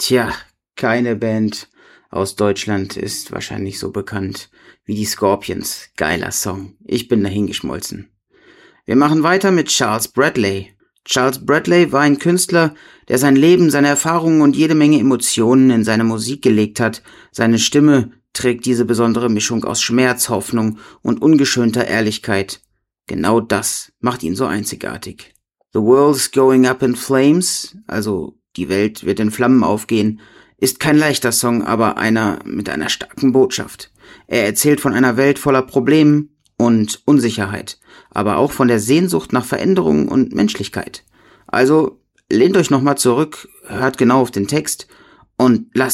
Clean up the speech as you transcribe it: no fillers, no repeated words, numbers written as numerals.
Tja, keine Band aus Deutschland ist wahrscheinlich so bekannt wie die Scorpions. Geiler Song. Ich bin dahingeschmolzen. Wir machen weiter mit Charles Bradley. Charles Bradley war ein Künstler, der sein Leben, seine Erfahrungen und jede Menge Emotionen in seine Musik gelegt hat. Seine Stimme trägt diese besondere Mischung aus Schmerz, Hoffnung und ungeschönter Ehrlichkeit. Genau das macht ihn so einzigartig. The World's Going Up in Flames, also die Welt wird in Flammen aufgehen, ist kein leichter Song, aber einer mit einer starken Botschaft. Er erzählt von einer Welt voller Problemen und Unsicherheit, aber auch von der Sehnsucht nach Veränderung und Menschlichkeit. Also lehnt euch nochmal zurück, hört genau auf den Text und lasst